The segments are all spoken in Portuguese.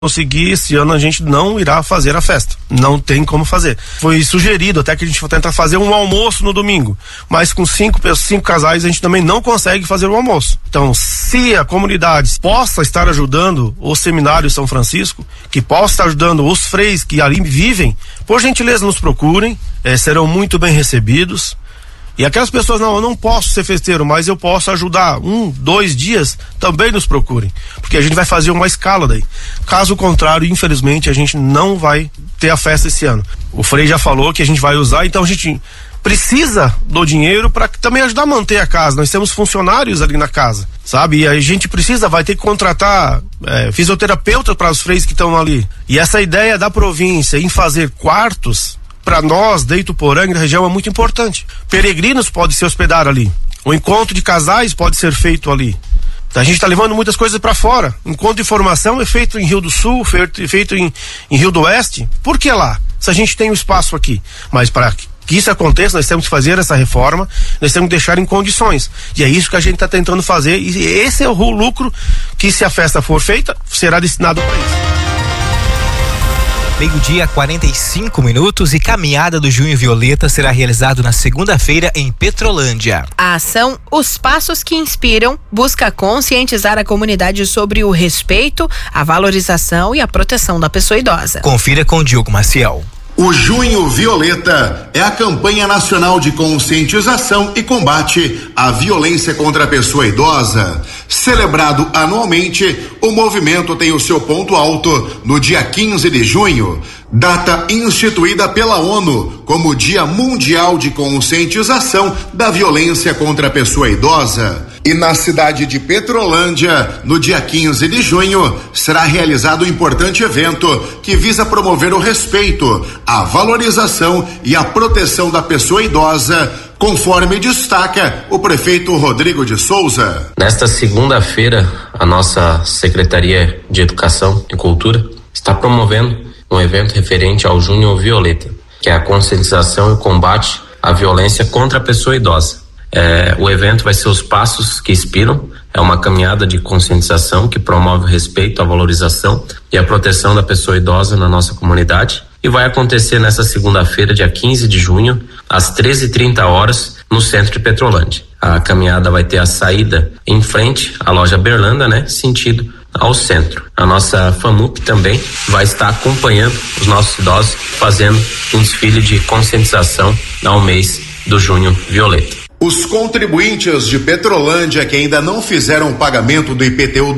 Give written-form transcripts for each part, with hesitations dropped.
conseguir, esse ano a gente não irá fazer a festa. Não tem como fazer. Foi sugerido até que a gente vai tentar fazer um almoço no domingo, mas com cinco casais a gente também não consegue fazer o almoço. Então, se a comunidade possa estar ajudando o Seminário São Francisco, que possa estar ajudando os freis que ali vivem, por gentileza nos procurem, serão muito bem recebidos. E aquelas pessoas, não, eu não posso ser festeiro, mas eu posso ajudar 1-2 dias, também nos procurem, porque a gente vai fazer uma escala daí. Caso contrário, infelizmente, a gente não vai ter a festa esse ano. O Frei já falou que a gente vai usar, então a gente precisa do dinheiro para também ajudar a manter a casa. Nós temos funcionários ali na casa, sabe? E a gente vai ter que contratar fisioterapeuta para os freis que estão ali. E essa ideia da província em fazer quartos, para nós, de Ituporanga, da região, é muito importante. Peregrinos podem se hospedar ali. O encontro de casais pode ser feito ali. A gente está levando muitas coisas para fora. Encontro de formação é feito em Rio do Sul, feito em Rio do Oeste. Por que lá? Se a gente tem um espaço aqui. Mas para que isso aconteça, nós temos que fazer essa reforma, nós temos que deixar em condições. E é isso que a gente está tentando fazer. E esse é o lucro que, se a festa for feita, será destinado para isso. 12:45 e caminhada do Junho Violeta será realizado na segunda-feira em Petrolândia. A ação Os Passos que Inspiram busca conscientizar a comunidade sobre o respeito, a valorização e a proteção da pessoa idosa. Confira com Diogo Maciel. O Junho Violeta é a campanha nacional de conscientização e combate à violência contra a pessoa idosa. Celebrado anualmente, o movimento tem o seu ponto alto no dia 15 de junho, data instituída pela ONU como Dia Mundial de Conscientização da Violência contra a Pessoa Idosa. E na cidade de Petrolândia, no dia 15 de junho, será realizado um importante evento que visa promover o respeito, a valorização e a proteção da pessoa idosa, conforme destaca o prefeito Rodrigo de Souza. Nesta segunda-feira, a nossa Secretaria de Educação e Cultura está promovendo um evento referente ao Junho Violeta, que é a conscientização e combate à violência contra a pessoa idosa. O evento vai ser Os Passos que Inspiram, é uma caminhada de conscientização que promove o respeito, a valorização e a proteção da pessoa idosa na nossa comunidade, e vai acontecer nessa segunda-feira, dia 15 de junho, às 13h30, no centro de Petrolândia. A caminhada vai ter a saída em frente à loja Berlanda, sentido ao centro. A nossa FAMUP também vai estar acompanhando os nossos idosos, fazendo um desfile de conscientização ao mês do Junho Violeta. Os contribuintes de Petrolândia que ainda não fizeram o pagamento do IPTU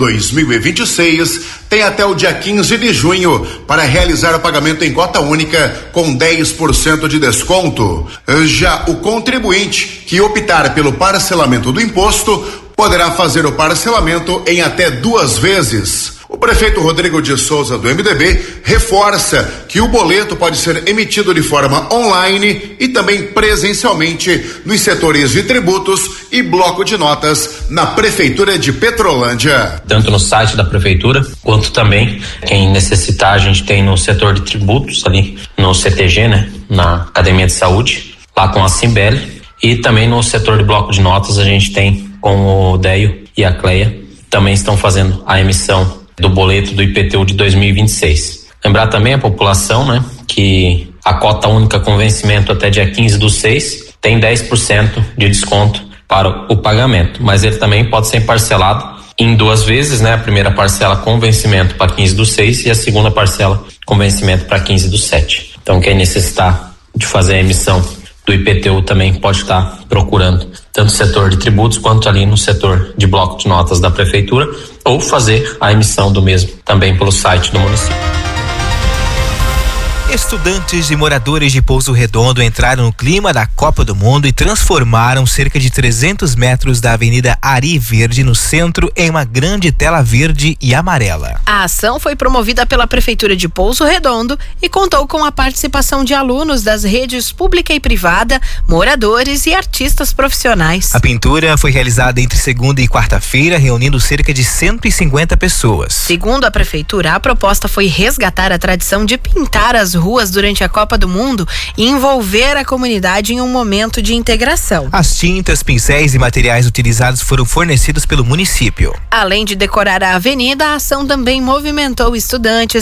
2026 têm até o dia 15 de junho para realizar o pagamento em cota única com 10% de desconto. Já o contribuinte que optar pelo parcelamento do imposto poderá fazer o parcelamento em até 2 vezes. O prefeito Rodrigo de Souza, do MDB, reforça que o boleto pode ser emitido de forma online e também presencialmente nos setores de tributos e bloco de notas na Prefeitura de Petrolândia. Tanto no site da Prefeitura, quanto também quem necessitar, a gente tem no setor de tributos ali no CTG, na Academia de Saúde, lá com a Cimbele, e também no setor de bloco de notas a gente tem com o Deio e a Cleia, também estão fazendo a emissão do boleto do IPTU de 2026. Lembrar também a população, que a cota única com vencimento até dia 15/6 tem 10% de desconto para o pagamento, mas ele também pode ser parcelado em 2 vezes, a primeira parcela com vencimento para 15/6 e a segunda parcela com vencimento para 15/7. Então quem necessitar de fazer a emissão do IPTU também pode estar procurando tanto o setor de tributos quanto ali no setor de bloco de notas da Prefeitura, ou fazer a emissão do mesmo também pelo site do município. Estudantes e moradores de Pouso Redondo entraram no clima da Copa do Mundo e transformaram cerca de 300 metros da Avenida Ari Verde no centro em uma grande tela verde e amarela. A ação foi promovida pela Prefeitura de Pouso Redondo e contou com a participação de alunos das redes pública e privada, moradores e artistas profissionais. A pintura foi realizada entre segunda e quarta-feira, reunindo cerca de 150 pessoas. Segundo a Prefeitura, a proposta foi resgatar a tradição de pintar as ruas durante a Copa do Mundo e envolver a comunidade em um momento de integração. As tintas, pincéis e materiais utilizados foram fornecidos pelo município. Além de decorar a avenida, a ação também movimentou estudantes,